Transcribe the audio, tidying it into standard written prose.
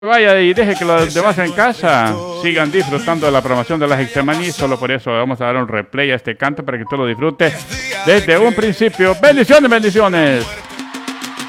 Vaya y deje que los demás en casa sigan disfrutando de la promoción de las Extremaní. Solo por eso vamos a dar un replay a este canto para que tú lo disfrutes desde un principio. ¡Bendiciones, bendiciones!